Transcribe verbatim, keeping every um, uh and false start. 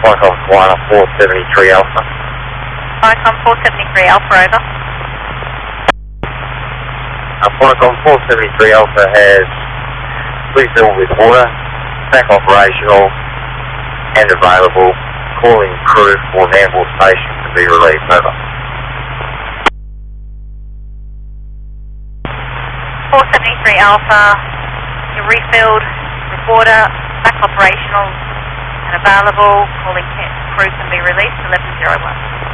Icon one four seventy-three Alpha. Icon four seventy-three Alpha, over. Uh, Icon four seventy-three Alpha has refilled with water, back operational and available. Calling crew for Nambour Station to be relieved, over. four seventy-three Alpha, you're refilled with water, back operational and available. Calling crew can be released, eleven oh one.